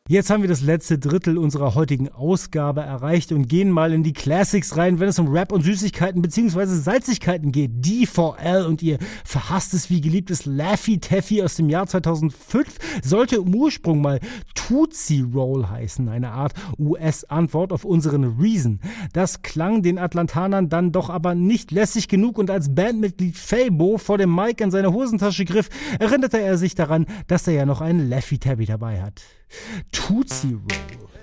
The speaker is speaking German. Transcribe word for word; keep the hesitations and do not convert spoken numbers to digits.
Jetzt haben wir das letzte Drittel unserer heutigen Ausgabe erreicht und gehen mal in die Classics rein, wenn es um Rap und Süßigkeiten bzw. Salzigkeiten geht. D vier L und ihr verhasstes wie geliebtes Laffy Taffy aus dem Jahr zweitausendfünf sollte im Ursprung mal Tootsie Roll heißen, eine Art U S-Antwort auf unseren Reason. Das klang den Atlantanern dann doch aber nicht lässig genug und als Bandmitglied Fabo vor dem Mic in seine Hosentasche griff, erinnerte er sich daran, dass er ja noch einen Laffy Taffy dabei hat. Tootsie Roll.